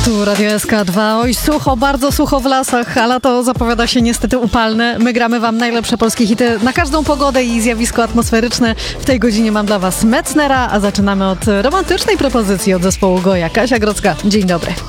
Tu Radio SK2. Oj, sucho, bardzo sucho w lasach, a lato zapowiada się niestety upalne. My gramy wam najlepsze polskie hity na każdą pogodę i zjawisko atmosferyczne. W tej godzinie mam dla was Metznera, a zaczynamy od romantycznej propozycji od zespołu Goja. Kasia Grodzka, dzień dobry.